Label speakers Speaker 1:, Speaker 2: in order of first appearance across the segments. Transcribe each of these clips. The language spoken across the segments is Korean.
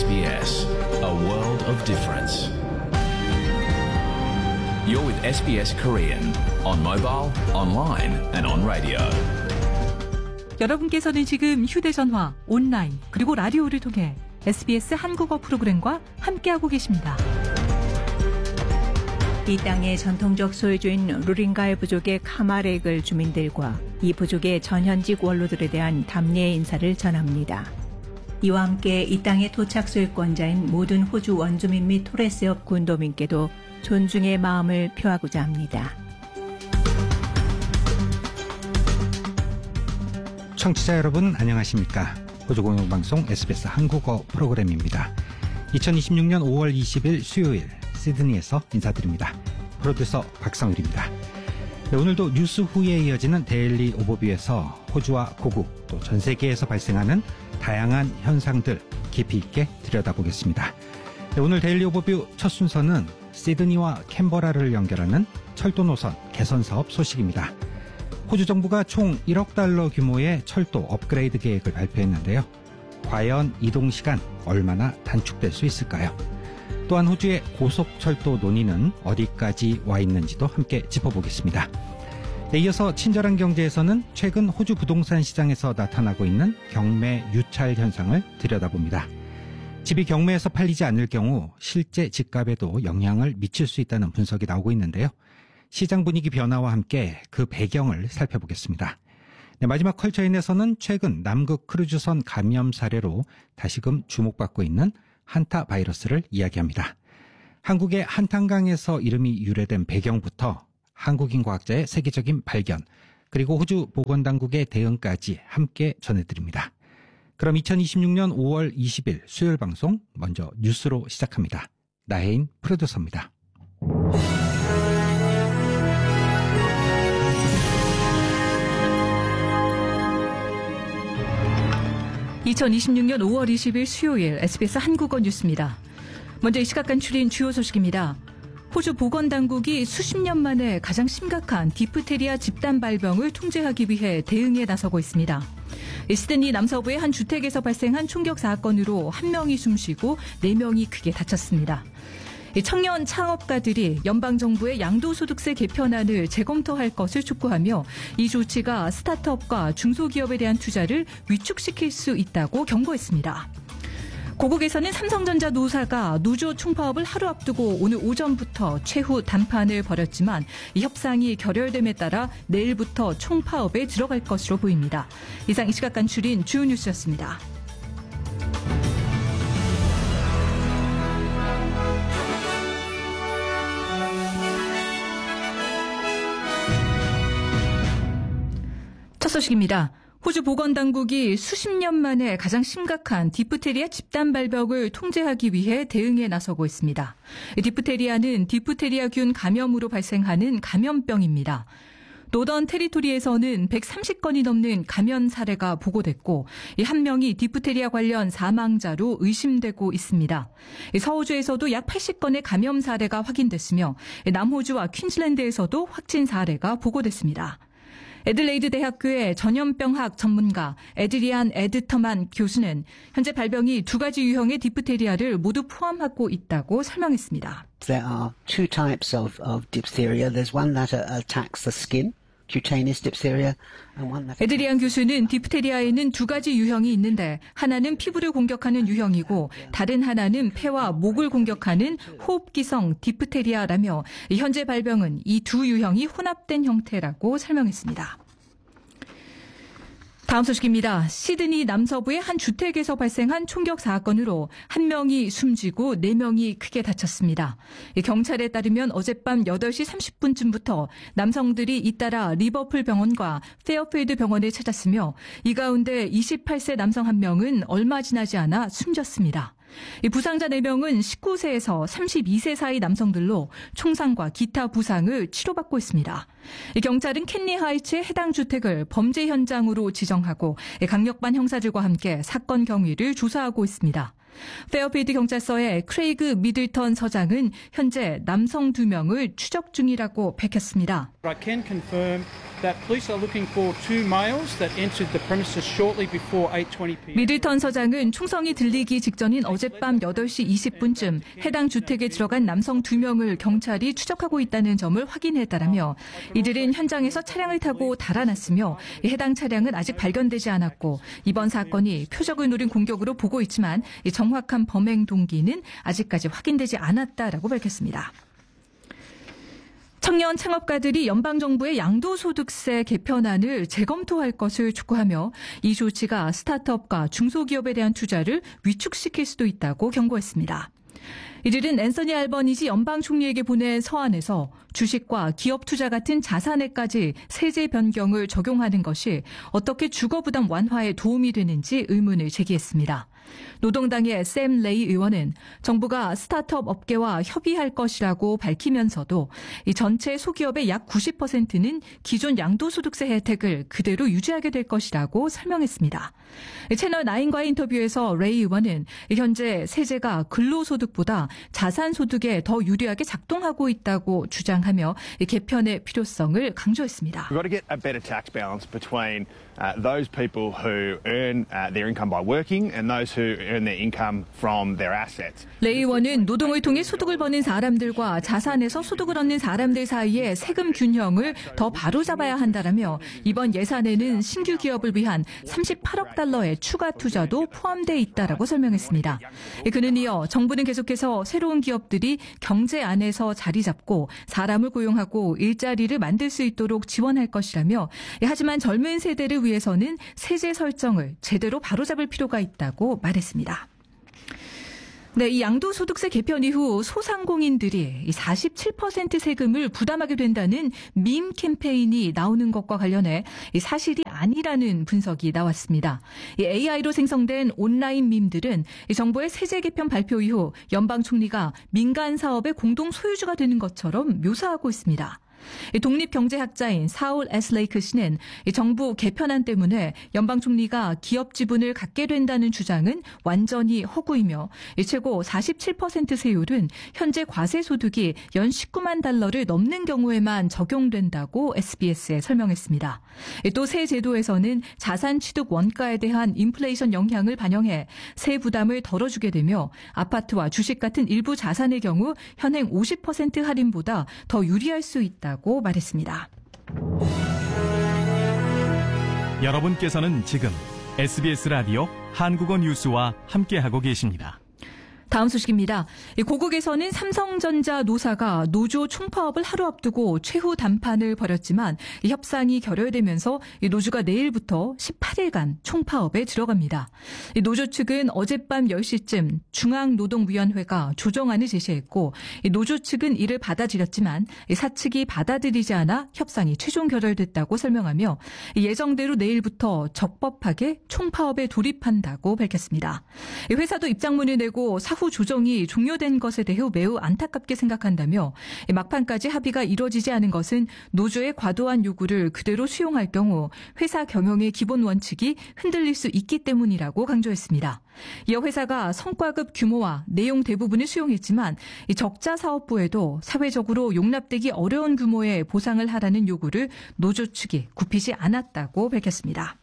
Speaker 1: SBS, a world of difference. You're with SBS Korean on mobile, online and on radio.
Speaker 2: 여러분께서는 지금 휴대전화, 온라인, 그리고 라디오를 통해 SBS 한국어 프로그램과 함께하고 계십니다.
Speaker 3: 이 땅의 전통적 소유주인 루링가이 부족의 카마렉을 주민들과 이 부족의 전현직 원로들에 대한 담례의 인사를 전합니다. 이와 함께 이 땅의 토착 소유권자인 모든 호주 원주민 및 토레스협 군도민께도 존중의 마음을 표하고자 합니다.
Speaker 4: 청취자 여러분 안녕하십니까? 호주 공영방송 SBS 한국어 프로그램입니다. 2026년 5월 20일 수요일 시드니에서 인사드립니다. 프로듀서 박성일입니다. 네, 오늘도 뉴스 후에 이어지는 데일리 오버뷰에서 호주와 고국 또 전 세계에서 발생하는 다양한 현상들 깊이 있게 들여다보겠습니다. 네, 오늘 데일리 오버뷰 첫 순서는 시드니와 캔버라를 연결하는 철도 노선 개선 사업 소식입니다. 호주 정부가 총 1억 달러 규모의 철도 업그레이드 계획을 발표했는데요. 과연 이동 시간 얼마나 단축될 수 있을까요? 또한 호주의 고속철도 논의는 어디까지 와 있는지도 함께 짚어보겠습니다. 네, 이어서 친절한 경제에서는 최근 호주 부동산 시장에서 나타나고 있는 경매 유찰 현상을 들여다봅니다. 집이 경매에서 팔리지 않을 경우 실제 집값에도 영향을 미칠 수 있다는 분석이 나오고 있는데요. 시장 분위기 변화와 함께 그 배경을 살펴보겠습니다. 네, 마지막 컬처인에서는 최근 남극 크루즈선 감염 사례로 다시금 주목받고 있는 한타 바이러스를 이야기합니다. 한국의 한탄강에서 이름이 유래된 배경부터 한국인 과학자의 세계적인 발견, 그리고 호주 보건당국의 대응까지 함께 전해드립니다. 그럼 2026년 5월 20일 수요일 방송 먼저 뉴스로 시작합니다. 나혜인 프로듀서입니다.
Speaker 2: 2026년 5월 20일 수요일 SBS 한국어 뉴스입니다. 먼저 이 시각 간추린 주요 소식입니다. 호주 보건당국이 수십 년 만에 가장 심각한 디프테리아 집단 발병을 통제하기 위해 대응에 나서고 있습니다. 시드니 남서부의 한 주택에서 발생한 총격 사건으로 1명이 숨쉬고 4명이 크게 다쳤습니다. 청년 창업가들이 연방정부의 양도소득세 개편안을 재검토할 것을 촉구하며 이 조치가 스타트업과 중소기업에 대한 투자를 위축시킬 수 있다고 경고했습니다. 고국에서는 삼성전자 노사가 노조 총파업을 하루 앞두고 오늘 오전부터 최후 담판을 벌였지만 이 협상이 결렬됨에 따라 내일부터 총파업에 들어갈 것으로 보입니다. 이상 이 시각 간추린 주요 뉴스였습니다. 첫 소식입니다. 호주 보건당국이 수십 년 만에 가장 심각한 디프테리아 집단 발병을 통제하기 위해 대응에 나서고 있습니다. 디프테리아는 디프테리아균 감염으로 발생하는 감염병입니다. 노던 테리토리에서는 130건이 넘는 감염 사례가 보고됐고 한 명이 디프테리아 관련 사망자로 의심되고 있습니다. 서호주에서도 약 80건의 감염 사례가 확인됐으며 남호주와 퀸즐랜드에서도 확진 사례가 보고됐습니다. 애들레이드 대학교의 전염병학 전문가 에드리안 에드터만 교수는 현재 발병이 2가지 유형의 디프테리아를 모두 포함하고 있다고 설명했습니다.
Speaker 5: There are two types of diphtheria. There's one that attacks the skin, cutaneous diphtheria, and one that...
Speaker 2: 에드리안 교수는 디프테리아에는 2가지 유형이 있는데 하나는 피부를 공격하는 유형이고 다른 하나는 폐와 목을 공격하는 호흡기성 디프테리아라며 현재 발병은 이 두 유형이 혼합된 형태라고 설명했습니다. 다음 소식입니다. 시드니 남서부의 한 주택에서 발생한 총격 사건으로 1명이 숨지고 4명이 크게 다쳤습니다. 경찰에 따르면 어젯밤 8시 30분쯤부터 남성들이 잇따라 리버풀 병원과 페어필드 병원을 찾았으며 이 가운데 28세 남성 1명은 얼마 지나지 않아 숨졌습니다. 부상자 4명은 19세에서 32세 사이 남성들로 총상과 기타 부상을 치료받고 있습니다. 경찰은 캔리 하이츠의 해당 주택을 범죄 현장으로 지정하고 강력반 형사들과 함께 사건 경위를 조사하고 있습니다. 페어필드 경찰서의 크레이그 미들턴 서장은 현재 남성 2명을 추적 중이라고 밝혔습니다.
Speaker 6: I can confirm that police are looking for 2 males that entered the premises shortly before 8:20 p.m.
Speaker 2: 미들턴 서장은 총성이 들리기 직전인 어젯밤 8시 20분쯤 해당 주택에 들어간 남성 2명을 경찰이 추적하고 있다는 점을 확인했다라며 이들은 현장에서 차량을 타고 달아났으며 해당 차량은 아직 발견되지 않았고 이번 사건이 표적을 노린 공격으로 보고 있지만 정확한 범행 동기는 아직까지 확인되지 않았다라고 밝혔습니다. 청년 창업가들이 연방정부의 양도소득세 개편안을 재검토할 것을 촉구하며 이 조치가 스타트업과 중소기업에 대한 투자를 위축시킬 수도 있다고 경고했습니다. 이들은 앤서니 알버니지 연방 총리에게 보낸 서한에서 주식과 기업 투자 같은 자산에까지 세제 변경을 적용하는 것이 어떻게 주거부담 완화에 도움이 되는지 의문을 제기했습니다. 노동당의 샘 레이 의원은 정부가 스타트업 업계와 협의할 것이라고 밝히면서도 이 전체 소기업의 약 90%는 기존 양도소득세 혜택을 그대로 유지하게 될 것이라고 설명했습니다. 채널9과의 인터뷰에서 레이 의원은 현재 세제가 근로소득보다 자산소득에 더 유리하게 작동하고 있다고 주장하며 개편의 필요성을 강조했습니다.
Speaker 7: We've got to get a better tax balance between those people who earn their income by working and those who earn their income from their assets.
Speaker 2: 레이 의원은 노동을 통해 소득을 버는 사람들과 자산에서 소득을 얻는 사람들 사이의 세금 균형을 더 바로잡아야 한다라며 이번 예산에는 신규 기업을 위한 38억 달러의 추가 투자도 포함돼 있다라고 설명했습니다. 그는 이어 정부는 계속해서 새로운 기업들이 경제 안에서 자리 잡고 사람을 고용하고 일자리를 만들 수 있도록 지원할 것이라며 하지만 젊은 세대를 위해서는 세제 설정을 제대로 바로잡을 필요가 있다고 말했습니다. 네, 이 양도소득세 개편 이후 소상공인들이 47% 세금을 부담하게 된다는 밈 캠페인이 나오는 것과 관련해 사실이 아니라는 분석이 나왔습니다. 이 AI로 생성된 온라인 밈들은 정부의 세제 개편 발표 이후 연방 총리가 민간 사업의 공동 소유주가 되는 것처럼 묘사하고 있습니다. 독립경제학자인 사울 에슬레이크 씨는 정부 개편안 때문에 연방 총리가 기업 지분을 갖게 된다는 주장은 완전히 허구이며 최고 47% 세율은 현재 과세 소득이 연 19만 달러를 넘는 경우에만 적용된다고 SBS에 설명했습니다. 또 새 제도에서는 자산 취득 원가에 대한 인플레이션 영향을 반영해 세 부담을 덜어주게 되며 아파트와 주식 같은 일부 자산의 경우 현행 50% 할인보다 더 유리할 수 있다고 말했습니다.
Speaker 8: 여러분께서는 지금 SBS 라디오 한국어 뉴스와 함께하고 계십니다.
Speaker 2: 다음 소식입니다. 고국에서는 삼성전자 노사가 노조 총파업을 하루 앞두고 최후談판을 벌였지만 협상이 결렬되면서 노조가 내일부터 18일간 총파업에 들어갑니다. 노조 측은 어젯밤 10시쯤 중앙노동위원회가 조정안을 제시했고 노조 측은 이를 받아들였지만 사측이 받아들이지 않아 협상이 최종 결렬됐다고 설명하며 예정대로 내일부터 적법하게 총파업에 돌입한다고 밝혔습니다. 회사도 입장문을 내고 사후 조정이 종료된 것에 대해 매우 안타깝게 생각한다며 막판까지 합의가 이루어지지 않은 것은 노조의 과도한 요구를 그대로 수용할 경우 회사 경영의 기본 원칙이 흔들릴 수 있기 때문이라고 강조했습니다. 이어 회사가 성과급 규모와 내용 대부분을 수용했지만 적자 사업부에도 사회적으로 용납되기 어려운 규모의 보상을 하라는 요구를 노조 측이 굽히지 않았다고 밝혔습니다.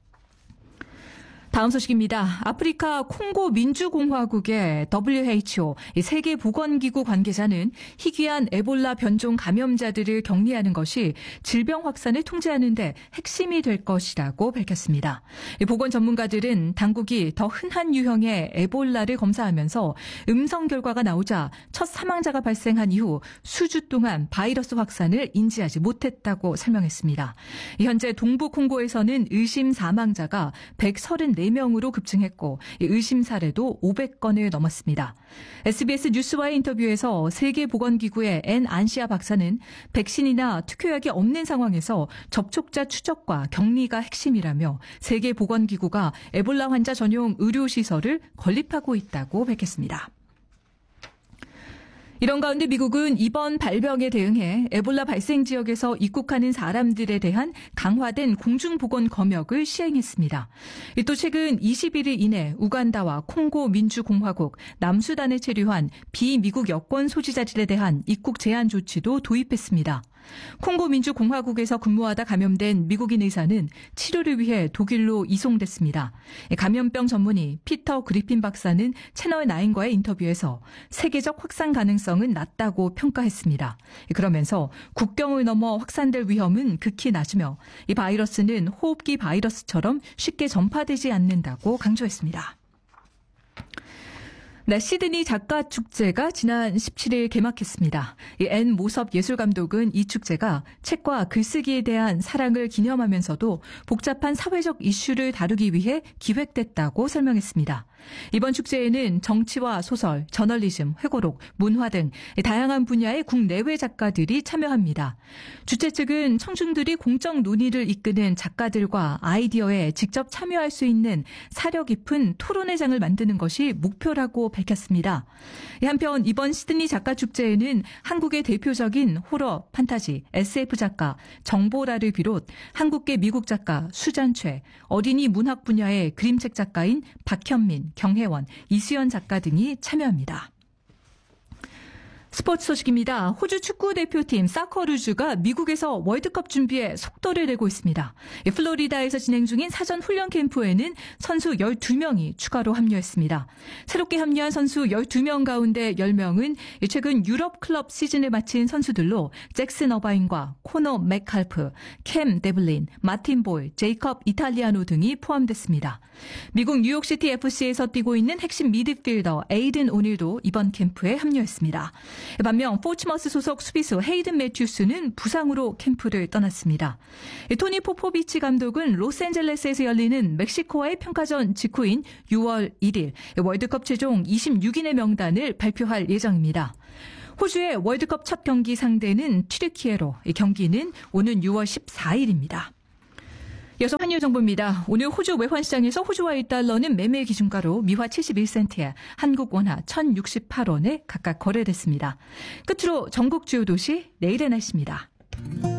Speaker 2: 다음 소식입니다. 아프리카 콩고 민주공화국의 WHO 세계보건기구 관계자는 희귀한 에볼라 변종 감염자들을 격리하는 것이 질병 확산을 통제하는 데 핵심이 될 것이라고 밝혔습니다. 보건 전문가들은 당국이 더 흔한 유형의 에볼라를 검사하면서 음성 결과가 나오자 첫 사망자가 발생한 이후 수주 동안 바이러스 확산을 인지하지 못했다고 설명했습니다. 현재 동부 콩고에서는 의심 사망자가 134명으로 급증했고 의심 사례도 500건을 넘었습니다. SBS 뉴스와의 인터뷰에서 세계보건기구의 앤 안시아 박사는 백신이나 특효약이 없는 상황에서 접촉자 추적과 격리가 핵심이라며 세계보건기구가 에볼라 환자 전용 의료시설을 건립하고 있다고 밝혔습니다. 이런 가운데 미국은 이번 발병에 대응해 에볼라 발생 지역에서 입국하는 사람들에 대한 강화된 공중보건 검역을 시행했습니다. 또 최근 21일 이내 우간다와 콩고 민주공화국, 남수단에 체류한 비미국 여권 소지자들에 대한 입국 제한 조치도 도입했습니다. 콩고 민주공화국에서 근무하다 감염된 미국인 의사는 치료를 위해 독일로 이송됐습니다. 감염병 전문의 피터 그리핀 박사는 채널9과의 인터뷰에서 세계적 확산 가능성은 낮다고 평가했습니다. 그러면서 국경을 넘어 확산될 위험은 극히 낮으며 이 바이러스는 호흡기 바이러스처럼 쉽게 전파되지 않는다고 강조했습니다. 네, 시드니 작가축제가 지난 17일 개막했습니다. 앤 모섭 예술감독은 이 축제가 책과 글쓰기에 대한 사랑을 기념하면서도 복잡한 사회적 이슈를 다루기 위해 기획됐다고 설명했습니다. 이번 축제에는 정치와 소설, 저널리즘, 회고록, 문화 등 다양한 분야의 국내외 작가들이 참여합니다. 주최 측은 청중들이 공적 논의를 이끄는 작가들과 아이디어에 직접 참여할 수 있는 사려 깊은 토론회장을 만드는 것이 목표라고 밝혔습니다. 한편 이번 시드니 작가축제에는 한국의 대표적인 호러, 판타지, SF 작가 정보라를 비롯 한국계 미국 작가 수잔최, 어린이 문학 분야의 그림책 작가인 박현민, 경혜원, 이수연 작가 등이 참여합니다. 스포츠 소식입니다. 호주 축구 대표팀 사커루즈가 미국에서 월드컵 준비에 속도를 내고 있습니다. 플로리다에서 진행 중인 사전 훈련 캠프에는 선수 12명이 추가로 합류했습니다. 새롭게 합류한 선수 12명 가운데 10명은 최근 유럽 클럽 시즌을 마친 선수들로 잭슨 어바인과 코너 맥칼프, 캠 데블린, 마틴 볼, 제이컵 이탈리아노 등이 포함됐습니다. 미국 뉴욕시티 FC에서 뛰고 있는 핵심 미드필더 에이든 오닐도 이번 캠프에 합류했습니다. 반면 포츠머스 소속 수비수 헤이든 매튜스는 부상으로 캠프를 떠났습니다. 토니 포포비치 감독은 로스앤젤레스에서 열리는 멕시코와의 평가전 직후인 6월 1일 월드컵 최종 26인의 명단을 발표할 예정입니다. 호주의 월드컵 첫 경기 상대는 튀르키예로, 경기는 오는 6월 14일입니다. 이어서 환율 정보입니다. 오늘 호주 외환시장에서 호주와 1달러는 매매 기준가로 미화 71센트에 한국 원화 1,068원에 각각 거래됐습니다. 끝으로 전국 주요 도시 내일의 날씨입니다.